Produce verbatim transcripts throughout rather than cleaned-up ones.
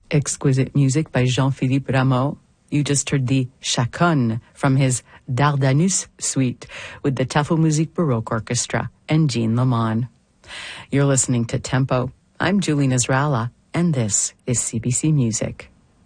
Exquisite music by Jean-Philippe Rameau. You just heard the Chaconne from his Dardanus suite with the Tafelmusik Baroque Orchestra and Jean Lamont. You're listening to Tempo. I'm Julie Nasrallah, and this is C B C Music.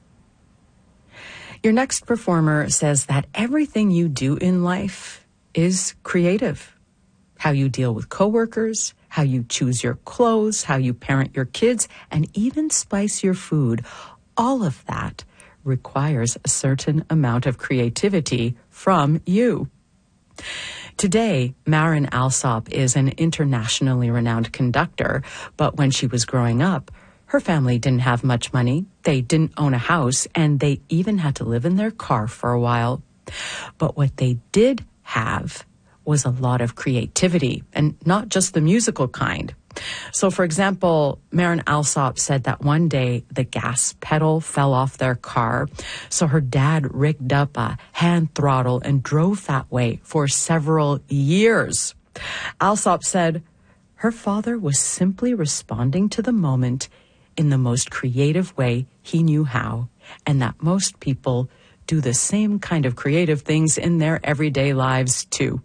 Your next performer says that everything you do in life is creative. How you deal with coworkers, how you choose your clothes, how you parent your kids, and even spice your food. All of that requires a certain amount of creativity from you. Today, Marin Alsop is an internationally renowned conductor, but when she was growing up, her family didn't have much money, they didn't own a house, and they even had to live in their car for a while. But what they did have was a lot of creativity, and not just the musical kind. So, for example, Marin Alsop said that one day the gas pedal fell off their car, so her dad rigged up a hand throttle and drove that way for several years. Alsop said her father was simply responding to the moment in the most creative way he knew how, and that most people do the same kind of creative things in their everyday lives too.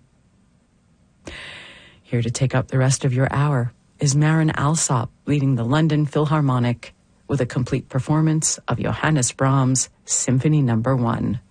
Here to take up the rest of your hour is Marin Alsop leading the London Philharmonic with a complete performance of Johannes Brahms' Symphony Number One.